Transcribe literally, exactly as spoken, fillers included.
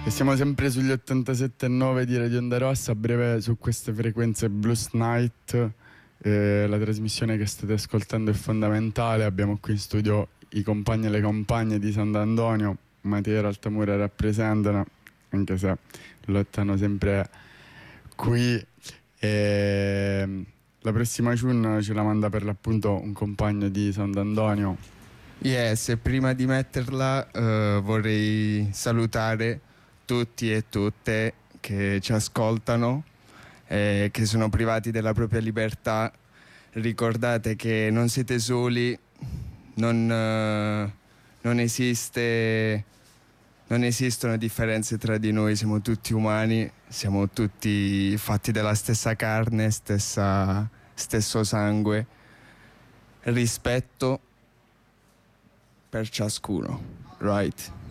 E siamo sempre sugli ottantasette virgola nove di Radio Onda Rossa, a breve su queste frequenze Blues Night. Eh, la trasmissione che state ascoltando è fondamentale. Abbiamo qui in studio i compagni e le compagne di Sant'Antonio. Mattia e Altamura rappresentano, anche se lottano sempre qui. E la prossima tune ce la manda per l'appunto un compagno di Sant'Antonio. Yes, e prima di metterla uh, vorrei salutare tutti e tutte che ci ascoltano e che sono privati della propria libertà. Ricordate che non siete soli, non, uh, non esiste, non esistono differenze tra di noi, siamo tutti umani, siamo tutti fatti della stessa carne, stessa, stesso sangue, rispetto per ciascuno, right?